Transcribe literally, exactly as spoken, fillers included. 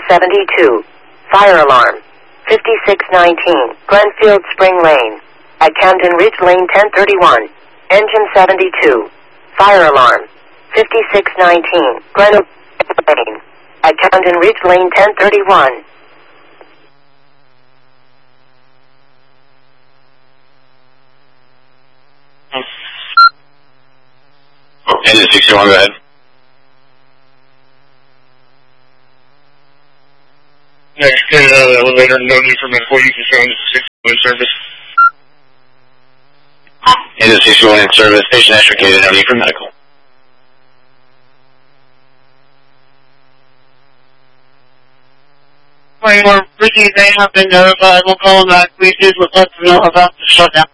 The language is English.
seventy-two. Fire alarm. fifty-six nineteen. Glenfield Spring Lane. At Camden Ridge Lane ten thirty-one. Engine seventy-two. Fire alarm. fifty-six nineteen. Glen Lane. At Camden Ridge Lane ten thirty-one. Engine sixty-one, go ahead. Next, get it out of the elevator. No need for medical. You can show into sixty-one service. Engine sixty-one in service. Patient extricated. No need for medical. When we're busy, they have been notified. We'll call them back. Please do let us know about the shutdown.